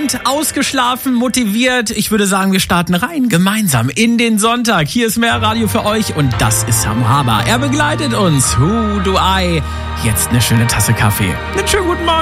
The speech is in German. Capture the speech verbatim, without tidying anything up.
entspannt, ausgeschlafen, motiviert. Ich würde sagen, wir starten rein, gemeinsam in den Sonntag. Hier ist mehr Radio für euch und das ist Sam Haber. Er begleitet uns. Who do I? Jetzt eine schöne Tasse Kaffee. Einen schönen guten Morgen.